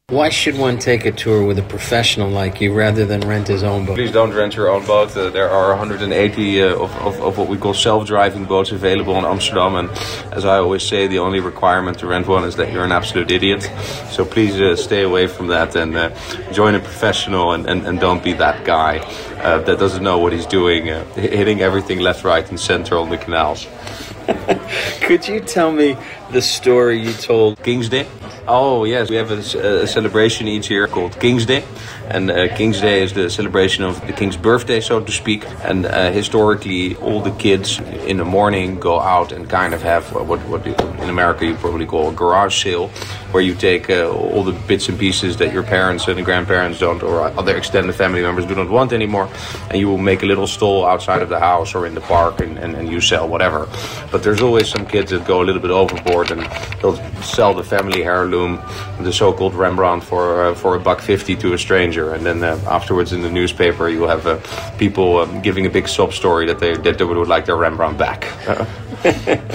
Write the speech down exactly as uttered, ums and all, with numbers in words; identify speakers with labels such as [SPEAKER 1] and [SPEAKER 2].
[SPEAKER 1] Why should one take a tour with a professional like you rather than rent his own boat?
[SPEAKER 2] Please don't rent your own boat. Uh, there are one hundred eighty uh, of, of, of what we call self-driving boats available in Amsterdam. And as I always say, the only requirement to rent one is that you're an absolute idiot. So please uh, stay away from that and uh, join a professional and, and, and don't be that guy uh, that doesn't know what he's doing, uh, hitting everything left, right and center on the canals.
[SPEAKER 1] Could you tell me the story you told?
[SPEAKER 2] King's Day? Oh, yes. We have a, a celebration each year called King's Day. And uh, King's Day is the celebration of the king's birthday, so to speak. And uh, historically, all the kids in the morning go out and kind of have what, what in America you probably call a garage sale, where you take uh, all the bits and pieces that your parents and grandparents don't, or other extended family members do not want anymore, and you will make a little stall outside of the house or in the park, and, and, and you sell whatever. But there's always some kids that go a little bit overboard, and they'll sell the family heirloom, the so-called Rembrandt, for uh, for a buck fifty to a stranger. And then uh, afterwards in the newspaper you will have uh, people um, giving a big sob story that they that they would like their Rembrandt back. Uh-uh.